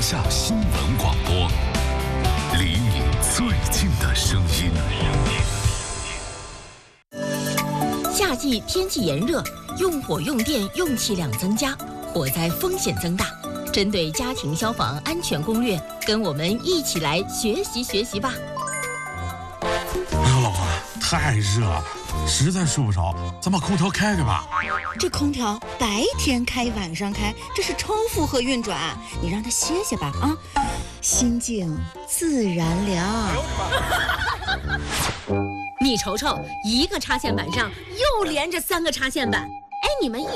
夏新闻广播，离你最近的声音。 夏季天气炎热，用火用电用气量增加，火灾风险增大。针对家庭消防安全攻略，跟我们一起来学习学习吧。 哎呀，老婆，太热了，实在睡不着，咱把空调开开吧。 这空调白天开晚上开，这是超负荷运转，你让它歇歇吧啊，心静自然凉。 你瞅瞅，一个插线板上又连着3个插线板，哎，你们